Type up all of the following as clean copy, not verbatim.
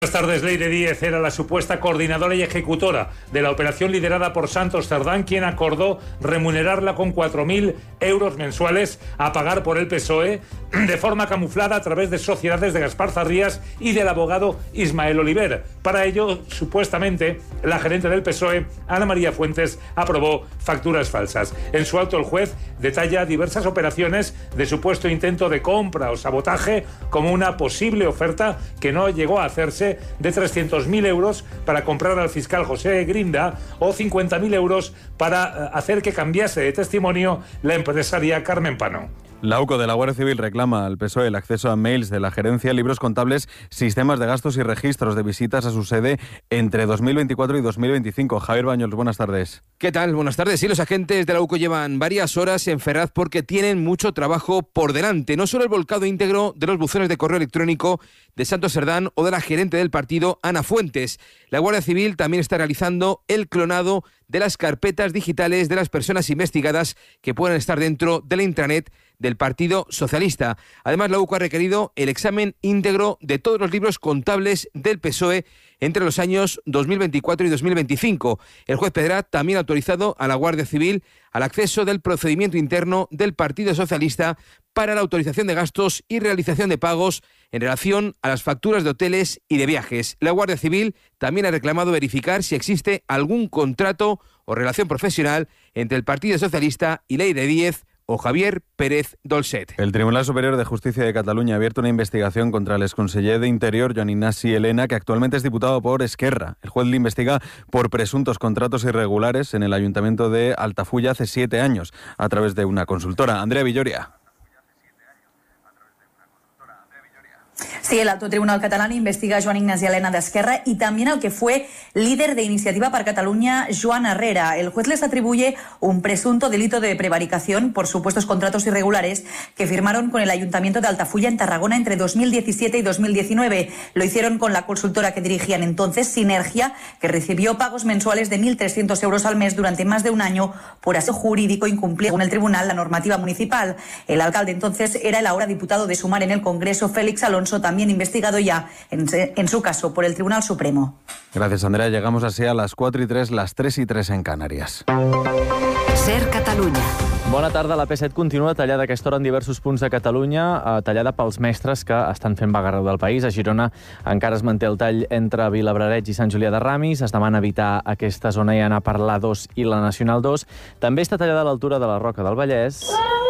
Buenas tardes. Leire Díez era la supuesta coordinadora y ejecutora de la operación liderada por Santos Cerdán, quien acordó remunerarla con 4.000 euros mensuales a pagar por el PSOE de forma camuflada a través de sociedades de Gaspar Zarrías y del abogado Ismael Oliver. Para ello, supuestamente, la gerente del PSOE, Ana María Fuentes, aprobó facturas falsas. En su auto, el juez detalla diversas operaciones de supuesto intento de compra o sabotaje, como una posible oferta que no llegó a hacerse de 300.000 euros para comprar al fiscal José Grinda o 50.000 euros para hacer que cambiase de testimonio la empresaria Carmen Pano. La UCO de la Guardia Civil reclama al PSOE el acceso a mails de la gerencia, libros contables, sistemas de gastos y registros de visitas a su sede entre 2024 y 2025. Javier Bañols, buenas tardes. ¿Qué tal? Buenas tardes. Sí, los agentes de la UCO llevan varias horas en Ferraz porque tienen mucho trabajo por delante. No solo el volcado íntegro de los buzones de correo electrónico de Santos Cerdán o de la gerente del partido, Ana Fuentes. La Guardia Civil también está realizando el clonado de las carpetas digitales de las personas investigadas que puedan estar dentro de la intranet del Partido Socialista. Además, la UCO ha requerido el examen íntegro de todos los libros contables del PSOE entre los años 2024 y 2025. El juez Pedrat también ha autorizado a la Guardia Civil al acceso del procedimiento interno del Partido Socialista para la autorización de gastos y realización de pagos en relación a las facturas de hoteles y de viajes. La Guardia Civil también ha reclamado verificar si existe algún contrato o relación profesional entre el Partido Socialista y Leire Díez o Javier Pérez Dolcet. El Tribunal Superior de Justicia de Cataluña ha abierto una investigación contra el exconseller de Interior, Joan Ignasi Elena, que actualmente es diputado por Esquerra. El juez le investiga por presuntos contratos irregulares en el Ayuntamiento de Altafulla hace 7 años, a través de una consultora. Andrea Villoria. Sí, el Alto Tribunal catalán investiga a Joan Ignasi Elena de Esquerra y también al que fue líder de Iniciativa per Catalunya, Joan Herrera. El juez les atribuye un presunto delito de prevaricación por supuestos contratos irregulares que firmaron con el Ayuntamiento de Altafulla en Tarragona entre 2017 y 2019. Lo hicieron con la consultora que dirigían entonces, Sinergia, que recibió pagos mensuales de 1.300 euros al mes durante más de un año por aseo jurídico incumplir, según el tribunal, la normativa municipal. El alcalde entonces era el ahora diputado de Sumar en el Congreso, Félix Alonso, también investigado ya en su caso por el Tribunal Supremo. Gracias, Andrea. Llegamos así a las 4:03, las 3:03 en Canàries. Ser Catalunya. Bona tarda. La P7 continua tallada a aquesta hora en diversos punts de Catalunya, tallada pels mestres que estan fent vaga arreu del país. A Girona encara es manté el tall entre Vilabrareig i Sant Julià de Ramis. Es demana evitar aquesta zona i anar per l'A2 i la Nacional 2. També està tallada a l'altura de la Roca del Vallès.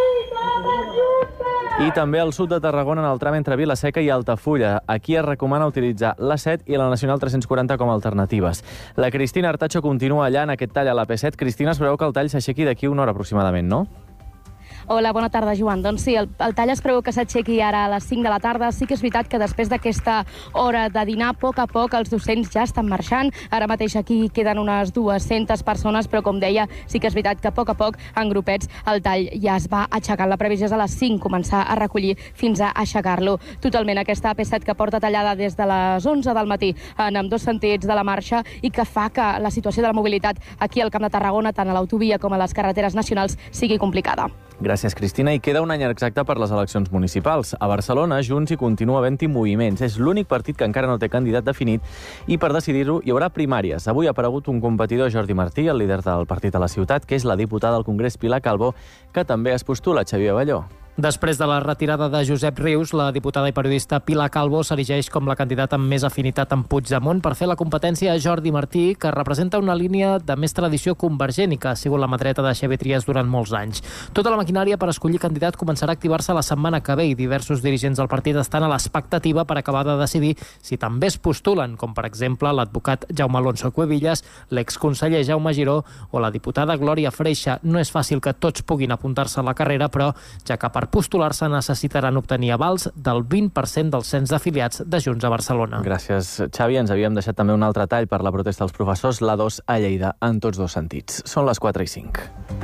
I també al sud de Tarragona, en el tram entre Vila-seca i Altafulla. Aquí es recomana utilitzar l'A7 i la Nacional 340 com a alternatives. La Cristina Artacho continua allà en aquest tall a la P7. Cristina, es preveu que el tall s'aixequi d'aquí una hora aproximadament, no? Hola, bona tarda, Joan. Doncs sí, el tall es preveu que s'aixequi ara a les 5 de la tarda. Sí que és veritat que després d'aquesta hora de dinar, a poc els docents ja estan marxant. Ara mateix aquí queden unes 200 persones, però com deia, sí que és veritat que a poc, en grupets, el tall ja es va aixecant. La previsió és a les 5 començar a recollir fins a aixecar-lo totalment. Aquesta AP7 que porta tallada des de les 11 del matí en ambdós sentits de la marxa i que fa que la situació de la mobilitat aquí al Camp de Tarragona, tant a l'autovia com a les carreteres nacionals, sigui complicada. Gràcies, Cristina. I queda un any exacte per les eleccions municipals. A Barcelona, Junts hi continua havent-hi moviments. És l'únic partit que encara no té candidat definit i per decidir-ho hi haurà primàries. Avui ha aparegut un competidor, Jordi Martí, el líder del partit a la ciutat, que és la diputada al Congrés Pilar Calvo, que també es postula, Xavier Balló. Després de la retirada de Josep Rius, la diputada i periodista Pilar Calvo s'erigeix com la candidata amb més afinitat amb Puigdemont per fer la competència a Jordi Martí, que representa una línia de més tradició convergent i que ha sigut la mà dreta de Xavier Trias durant molts anys. Tota la maquinària per escollir candidat començarà a activar-se la setmana que ve i diversos dirigents del partit estan a l'expectativa per acabar de decidir si també es postulen, com per exemple l'advocat Jaume Alonso Cuevillas, l'exconseller Jaume Giró o la diputada Glòria Freixa. No és fàcil que tots puguin apuntar-se a la carrera, però ja que per postular-se necessitaran obtenir avals del 20% del cens d'afiliats de Junts a Barcelona. Gràcies, Xavi. Ens havíem deixat també un altre tall per la protesta dels professors, l'A2 a Lleida, en tots dos sentits. Són les 4:05.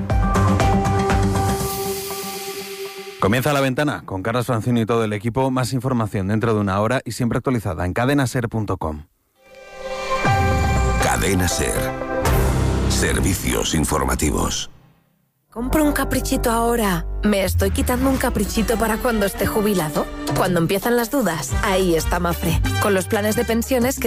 Comienza La Ventana con Carlos Francino y todo el equipo. Más información dentro de una hora y siempre actualizada en cadenaser.com. Cadena Ser. Servicios informativos. ¿Compro un caprichito ahora? ¿Me estoy quitando un caprichito para cuando esté jubilado? Cuando empiezan las dudas, ahí está Mapfre, con los planes de pensiones que